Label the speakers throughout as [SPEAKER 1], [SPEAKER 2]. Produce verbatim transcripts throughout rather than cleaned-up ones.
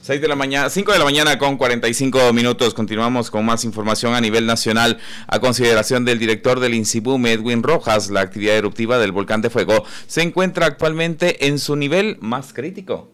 [SPEAKER 1] seis de la mañana, cinco de la mañana con cuarenta y cinco minutos. Continuamos con más información a nivel nacional. A consideración del director del INSIBUM, Edwin Rojas, la actividad eruptiva del volcán de fuego se encuentra actualmente en su nivel más crítico.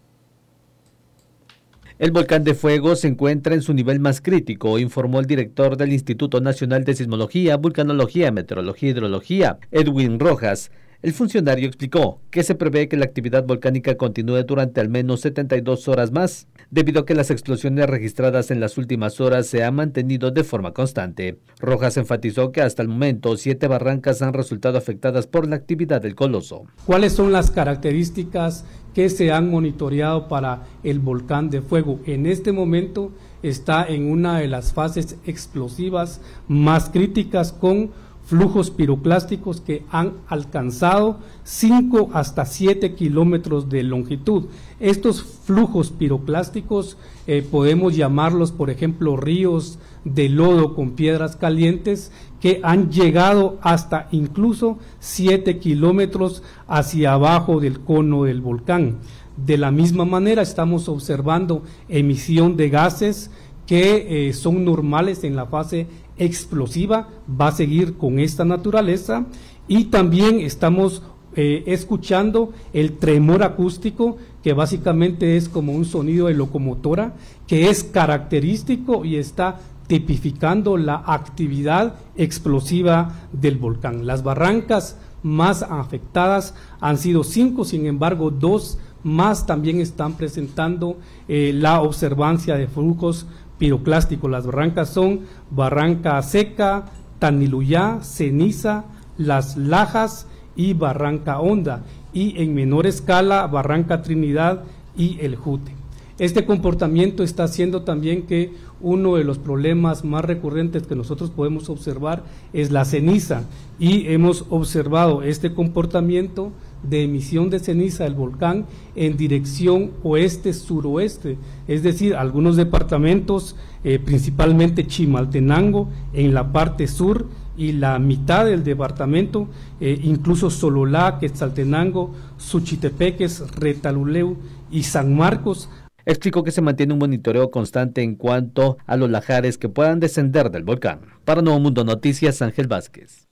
[SPEAKER 2] El volcán de fuego se encuentra en su nivel más crítico, informó el director del Instituto Nacional de Sismología, Vulcanología, Meteorología y Hidrología, Edwin Rojas. El funcionario explicó que se prevé que la actividad volcánica continúe durante al menos setenta y dos horas más, debido a que las explosiones registradas en las últimas horas se han mantenido de forma constante. Rojas enfatizó que hasta el momento siete barrancas han resultado afectadas por la actividad del coloso.
[SPEAKER 3] ¿Cuáles son las características que se han monitoreado para el volcán de fuego? En este momento está en una de las fases explosivas más críticas, con flujos piroclásticos que han alcanzado cinco hasta siete kilómetros de longitud. Estos flujos piroclásticos eh, podemos llamarlos, por ejemplo, ríos de lodo con piedras calientes, que han llegado hasta incluso siete kilómetros hacia abajo del cono del volcán. De la misma manera estamos observando emisión de gases que eh, son normales en la fase explosiva, va a seguir con esta naturaleza, y también estamos eh, escuchando el tremor acústico, que básicamente es como un sonido de locomotora, que es característico y está tipificando la actividad explosiva del volcán. Las barrancas más afectadas han sido cinco, sin embargo, dos más también están presentando eh, la observancia de flujos piroclásticos. Las barrancas son Barranca Seca, Taniluyá, Ceniza, Las Lajas y Barranca Honda, y en menor escala Barranca Trinidad y El Jute. Este comportamiento está haciendo también que uno de los problemas más recurrentes que nosotros podemos observar es la ceniza, y hemos observado este comportamiento de emisión de ceniza del volcán en dirección oeste-suroeste, es decir, algunos departamentos, eh, principalmente Chimaltenango en la parte sur, y la mitad del departamento, eh, incluso Sololá, Quetzaltenango, Suchitepeques, Retaluleu y San Marcos.
[SPEAKER 2] Explicó que se mantiene un monitoreo constante en cuanto a los lajares que puedan descender del volcán. Para Nuevo Mundo Noticias, Ángel Vázquez.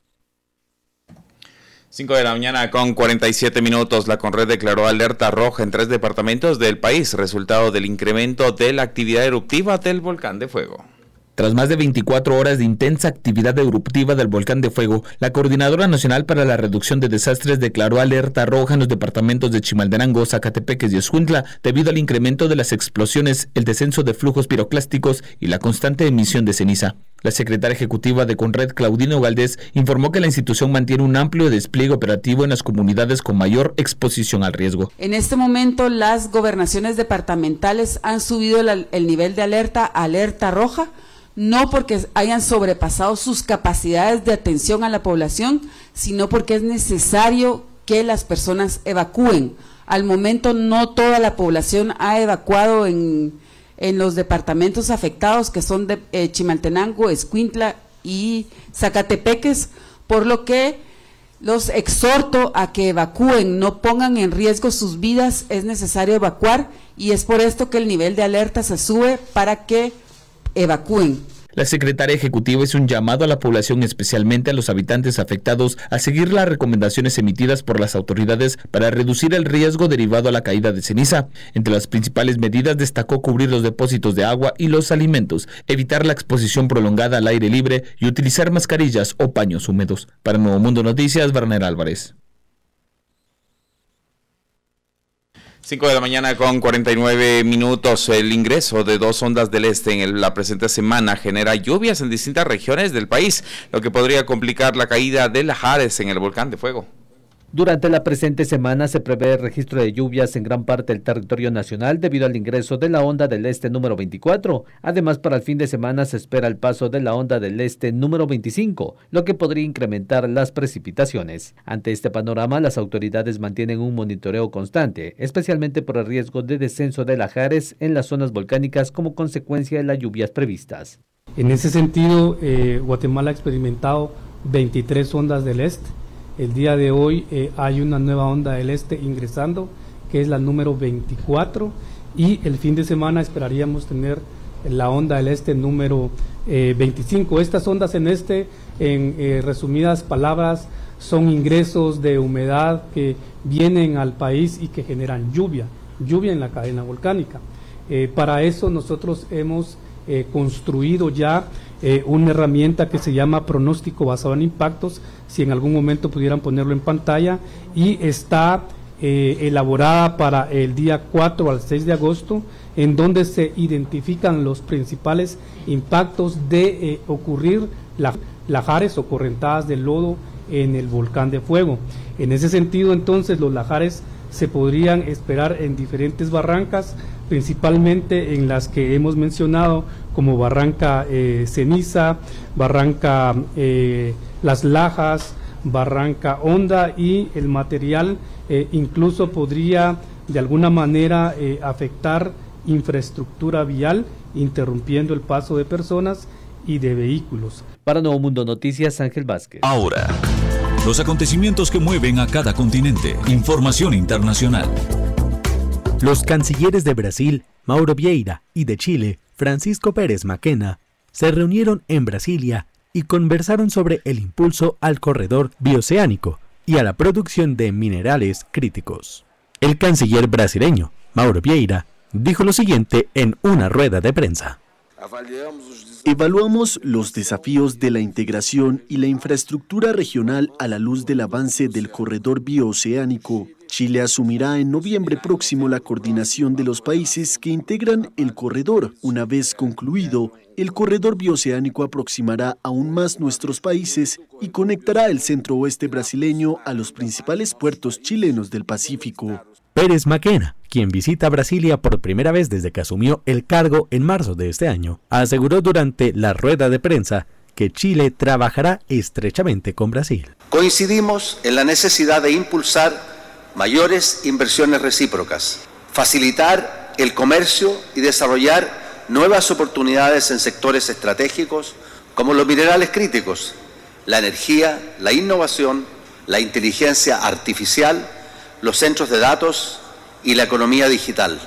[SPEAKER 1] cinco de la mañana con cuarenta y siete minutos. La Conred declaró alerta roja en tres departamentos del país, resultado del incremento de la actividad eruptiva del volcán de fuego.
[SPEAKER 4] Tras más de veinticuatro horas de intensa actividad eruptiva del volcán de fuego, la Coordinadora Nacional para la Reducción de Desastres declaró alerta roja en los departamentos de Chimaltenango, Zacatepeques y Escuintla debido al incremento de las explosiones, el descenso de flujos piroclásticos y la constante emisión de ceniza. La secretaria ejecutiva de Conred, Claudina Valdés, informó que la institución mantiene un amplio despliegue operativo en las comunidades con mayor exposición al riesgo.
[SPEAKER 5] En este momento, las gobernaciones departamentales han subido el, el nivel de alerta a alerta roja, no porque hayan sobrepasado sus capacidades de atención a la población, sino porque es necesario que las personas evacúen. Al momento no toda la población ha evacuado en, en los departamentos afectados, que son de eh, Chimaltenango, Escuintla y Zacatepeques, por lo que los exhorto a que evacúen, no pongan en riesgo sus vidas, es necesario evacuar, y es por esto que el nivel de alerta se sube para que evacúen.
[SPEAKER 4] La secretaria ejecutiva hizo un llamado a la población, especialmente a los habitantes afectados, a seguir las recomendaciones emitidas por las autoridades para reducir el riesgo derivado a la caída de ceniza. Entre las principales medidas destacó cubrir los depósitos de agua y los alimentos, evitar la exposición prolongada al aire libre y utilizar mascarillas o paños húmedos. Para Nuevo Mundo Noticias, Werner Álvarez.
[SPEAKER 1] cinco de la mañana con cuarenta y nueve minutos. El ingreso de dos ondas del este en el, la presente semana genera lluvias en distintas regiones del país, lo que podría complicar la caída de lajares en el volcán de fuego.
[SPEAKER 2] Durante la presente semana se prevé el registro de lluvias en gran parte del territorio nacional debido al ingreso de la onda del este número veinticuatro. Además, para el fin de semana se espera el paso de la onda del este número veinticinco, lo que podría incrementar las precipitaciones. Ante este panorama, las autoridades mantienen un monitoreo constante, especialmente por el riesgo de descenso de lajares en las zonas volcánicas como consecuencia de las lluvias previstas.
[SPEAKER 3] En ese sentido, eh, Guatemala ha experimentado veintitrés ondas del este. El día de hoy eh, hay una nueva onda del este ingresando, que es la número veinticuatro, y el fin de semana esperaríamos tener la onda del este número eh, veinticinco. Estas ondas en este, en eh, resumidas palabras, son ingresos de humedad que vienen al país y que generan lluvia, lluvia en la cadena volcánica. Eh, para eso nosotros hemos eh, construido ya eh, una herramienta que se llama pronóstico basado en impactos, si en algún momento pudieran ponerlo en pantalla, y está eh, elaborada para el día cuatro al seis de agosto, en donde se identifican los principales impactos de eh, ocurrir la, lajares o correntadas de lodo en el volcán de fuego. En ese sentido, entonces, los lajares se podrían esperar en diferentes barrancas, principalmente en las que hemos mencionado, como Barranca eh, Ceniza, Barranca eh, Las Lajas, Barranca Honda, y el material eh, incluso podría de alguna manera eh, afectar infraestructura vial, interrumpiendo el paso de personas y de vehículos.
[SPEAKER 2] Para Nuevo Mundo Noticias, Ángel Vázquez.
[SPEAKER 6] Ahora, los acontecimientos que mueven a cada continente. Información internacional.
[SPEAKER 7] Los cancilleres de Brasil, Mauro Vieira, y de Chile, Francisco Pérez Mackenna, se reunieron en Brasilia y conversaron sobre el impulso al corredor bioceánico y a la producción de minerales críticos. El canciller brasileño, Mauro Vieira, dijo lo siguiente en una rueda de prensa.
[SPEAKER 8] Evaluamos los desafíos de la integración y la infraestructura regional a la luz del avance del corredor bioceánico. Chile asumirá en noviembre próximo la coordinación de los países que integran el corredor. Una vez concluido, el corredor bioceánico aproximará aún más nuestros países y conectará el centro oeste brasileño a los principales puertos chilenos del Pacífico.
[SPEAKER 7] Pérez Mackenna, quien visita Brasilia por primera vez desde que asumió el cargo en marzo de este año, aseguró durante la rueda de prensa que Chile trabajará estrechamente con Brasil.
[SPEAKER 9] Coincidimos en la necesidad de impulsar mayores inversiones recíprocas, facilitar el comercio y desarrollar nuevas oportunidades en sectores estratégicos como los minerales críticos, la energía, la innovación, la inteligencia artificial, los centros de datos y la economía digital.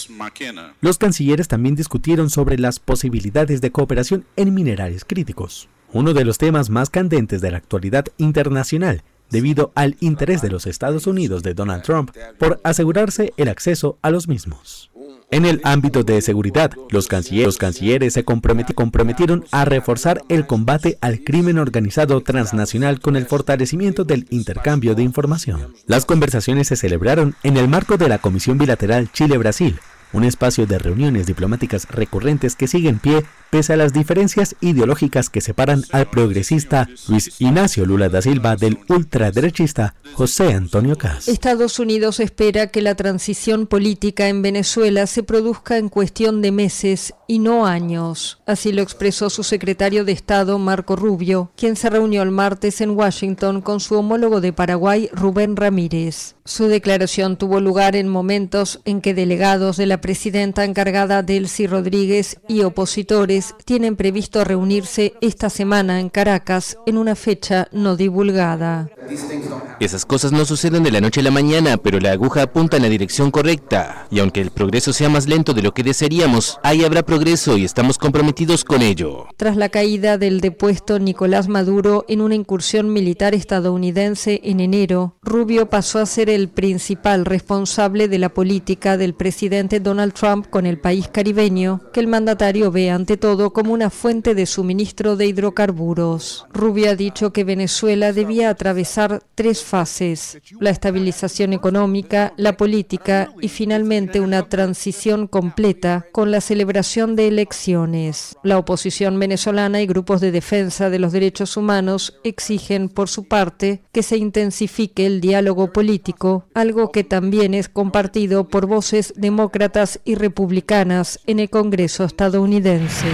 [SPEAKER 7] Los cancilleres también discutieron sobre las posibilidades de cooperación en minerales críticos, uno de los temas más candentes de la actualidad internacional, debido al interés de los Estados Unidos de Donald Trump por asegurarse el acceso a los mismos. En el ámbito de seguridad, los cancilleres, los cancilleres se comprometi- comprometieron a reforzar el combate al crimen organizado transnacional con el fortalecimiento del intercambio de información. Las conversaciones se celebraron en el marco de la Comisión Bilateral Chile-Brasil, un espacio de reuniones diplomáticas recurrentes que sigue en pie pese a las diferencias ideológicas que separan al progresista Luis Ignacio Lula da Silva del ultraderechista José Antonio Kast.
[SPEAKER 10] Estados Unidos espera que la transición política en Venezuela se produzca en cuestión de meses y no años. Así lo expresó su secretario de Estado, Marco Rubio, quien se reunió el martes en Washington con su homólogo de Paraguay, Rubén Ramírez. Su declaración tuvo lugar en momentos en que delegados de la presidenta encargada Delcy Rodríguez y opositores tienen previsto reunirse esta semana en Caracas en una fecha no divulgada.
[SPEAKER 11] Esas cosas no suceden de la noche a la mañana, pero la aguja apunta en la dirección correcta. Y aunque el progreso sea más lento de lo que desearíamos, ahí habrá progreso y estamos comprometidos con ello.
[SPEAKER 10] Tras la caída del depuesto Nicolás Maduro en una incursión militar estadounidense en enero, Rubio pasó a ser el principal responsable de la política del presidente Donald Trump con el país caribeño, que el mandatario ve ante todo como una fuente de suministro de hidrocarburos. Rubio ha dicho que Venezuela debía atravesar tres fases: la estabilización económica, la política y finalmente una transición completa con la celebración de elecciones. La oposición venezolana y grupos de defensa de los derechos humanos exigen, por su parte, que se intensifique el diálogo político, algo que también es compartido por voces demócratas y republicanas en el Congreso estadounidense.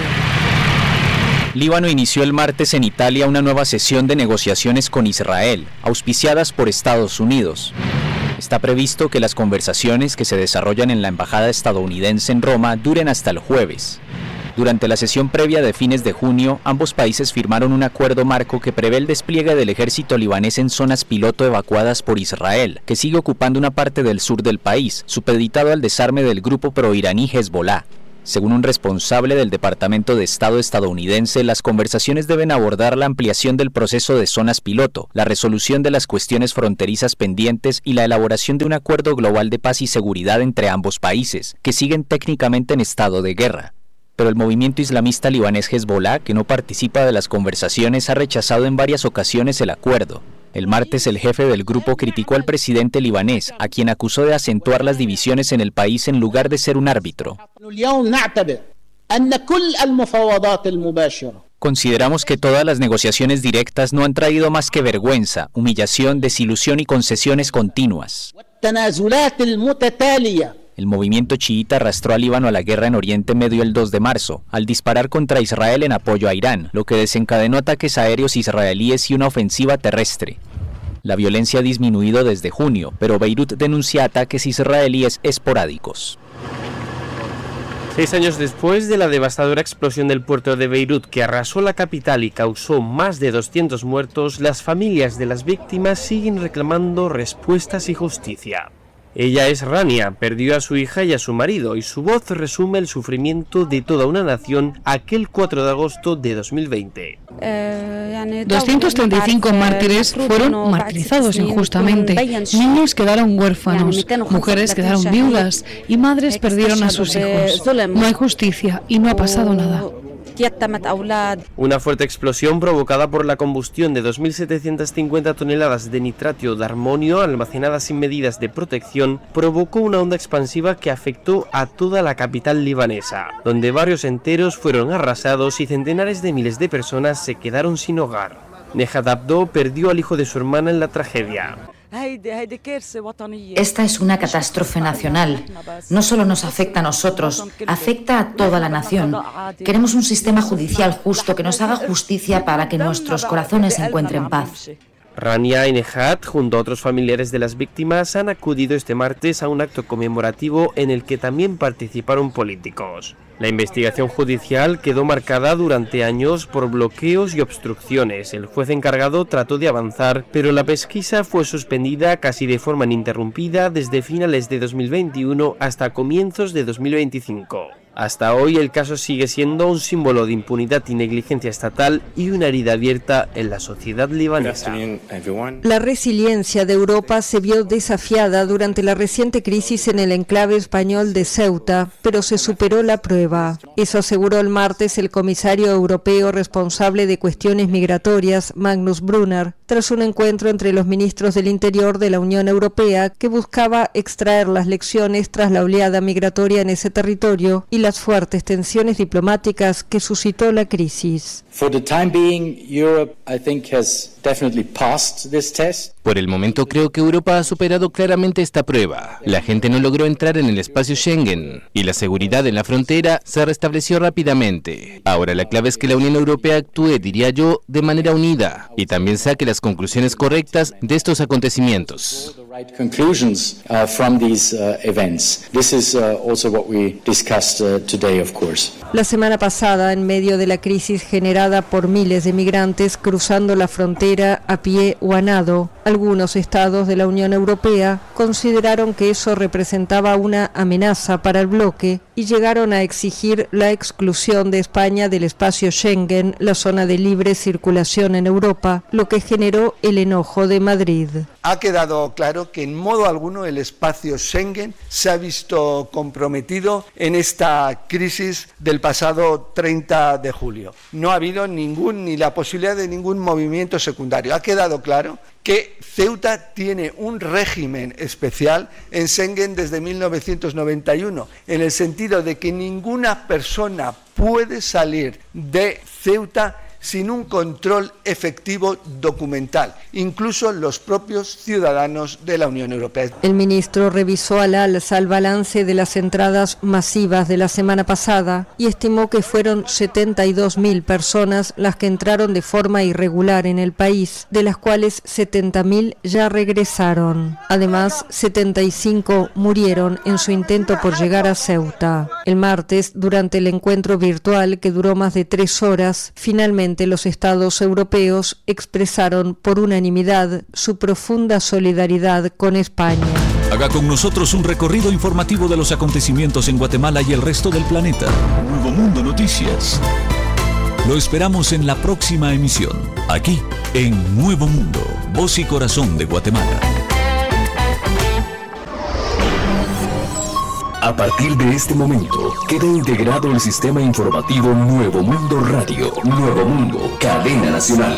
[SPEAKER 12] Líbano inició el martes en Italia una nueva sesión de negociaciones con Israel, auspiciadas por Estados Unidos. Está previsto que las conversaciones que se desarrollan en la embajada estadounidense en Roma duren hasta el jueves. Durante la sesión previa de fines de junio, ambos países firmaron un acuerdo marco que prevé el despliegue del ejército libanés en zonas piloto evacuadas por Israel, que sigue ocupando una parte del sur del país, supeditado al desarme del grupo proiraní Hezbollah. Según un responsable del Departamento de Estado estadounidense, las conversaciones deben abordar la ampliación del proceso de zonas piloto, la resolución de las cuestiones fronterizas pendientes y la elaboración de un acuerdo global de paz y seguridad entre ambos países, que siguen técnicamente en estado de guerra. Pero el movimiento islamista libanés Hezbollah, que no participa de las conversaciones, ha rechazado en varias ocasiones el acuerdo. El martes el jefe del grupo criticó al presidente libanés, a quien acusó de acentuar las divisiones en el país en lugar de ser un árbitro. Consideramos que todas las negociaciones directas no han traído más que vergüenza, humillación, desilusión y concesiones continuas. El movimiento chiita arrastró a Líbano a la guerra en Oriente Medio el dos de marzo, al disparar contra Israel en apoyo a Irán, lo que desencadenó ataques aéreos israelíes y una ofensiva terrestre. La violencia ha disminuido desde junio, pero Beirut denuncia ataques israelíes esporádicos.
[SPEAKER 13] Seis años después de la devastadora explosión del puerto de Beirut que arrasó la capital y causó más de doscientos muertos, las familias de las víctimas siguen reclamando respuestas y justicia. Ella es Rania, perdió a su hija y a su marido, y su voz resume el sufrimiento de toda una nación aquel cuatro de agosto de dos mil veinte.
[SPEAKER 14] doscientos treinta y cinco mártires fueron martirizados injustamente, niños quedaron huérfanos, mujeres quedaron viudas y madres perdieron a sus hijos. No hay justicia y no ha pasado nada.
[SPEAKER 13] Una fuerte explosión provocada por la combustión de dos mil setecientas cincuenta toneladas de nitratio de amonio almacenadas sin medidas de protección provocó una onda expansiva que afectó a toda la capital libanesa, donde barrios enteros fueron arrasados y centenares de miles de personas se quedaron sin hogar. Nejat Abdo perdió al hijo de su hermana en la tragedia.
[SPEAKER 15] Esta es una catástrofe nacional. No solo nos afecta a nosotros, afecta a toda la nación. Queremos un sistema judicial justo que nos haga justicia para que nuestros corazones encuentren paz.
[SPEAKER 13] Rania y Nejat, junto a otros familiares de las víctimas, han acudido este martes a un acto conmemorativo en el que también participaron políticos. La investigación judicial quedó marcada durante años por bloqueos y obstrucciones. El juez encargado trató de avanzar, pero la pesquisa fue suspendida casi de forma ininterrumpida desde finales de dos mil veintiuno hasta comienzos de dos mil veinticinco. Hasta hoy el caso sigue siendo un símbolo de impunidad y negligencia estatal y una herida abierta en la sociedad libanesa.
[SPEAKER 10] La resiliencia de Europa se vio desafiada durante la reciente crisis en el enclave español de Ceuta, pero se superó la prueba. Eso aseguró el martes el comisario europeo responsable de cuestiones migratorias, Magnus Brunner, tras un encuentro entre los ministros del Interior de la Unión Europea que buscaba extraer las lecciones tras la oleada migratoria en ese territorio y las fuertes tensiones diplomáticas que suscitó la crisis.
[SPEAKER 11] Por el momento creo que Europa ha superado claramente esta prueba. La gente no logró entrar en el espacio Schengen y la seguridad en la frontera se restableció rápidamente. Ahora la clave es que la Unión Europea actúe, diría yo, de manera unida y también saque las conclusiones correctas de estos acontecimientos.
[SPEAKER 10] La semana pasada, en medio de la crisis generada por miles de migrantes cruzando la frontera a pie o a nado, algunos estados de la Unión Europea consideraron que eso representaba una amenaza para el bloque y llegaron a exigir la exclusión de España del espacio Schengen, la zona de libre circulación en Europa, lo que generó el enojo de Madrid.
[SPEAKER 16] Ha quedado claro que en modo alguno el espacio Schengen se ha visto comprometido en esta crisis del pasado treinta de julio. No ha habido ningún ni la posibilidad de ningún movimiento secundario. Ha quedado claro que Ceuta tiene un régimen especial en Schengen desde mil novecientos noventa y uno, en el sentido de que ninguna persona puede salir de Ceuta sin un control efectivo documental, incluso los propios ciudadanos de la Unión Europea.
[SPEAKER 10] El ministro revisó al alza el balance de las entradas masivas de la semana pasada y estimó que fueron setenta y dos mil personas las que entraron de forma irregular en el país, de las cuales setenta mil ya regresaron. Además, setenta y cinco murieron en su intento por llegar a Ceuta. El martes, durante el encuentro virtual que duró más de tres horas, finalmente los estados europeos expresaron por unanimidad su profunda solidaridad con España.
[SPEAKER 6] Haga con nosotros un recorrido informativo de los acontecimientos en Guatemala y el resto del planeta. Nuevo Mundo Noticias. Lo esperamos en la próxima emisión, aquí en Nuevo Mundo, voz y corazón de Guatemala.
[SPEAKER 17] A partir de este momento, queda integrado el sistema informativo Nuevo Mundo Radio. Nuevo Mundo, cadena nacional.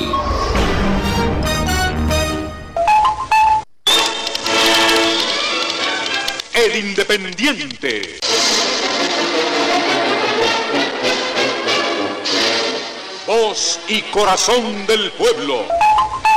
[SPEAKER 18] El Independiente. Voz y corazón del pueblo.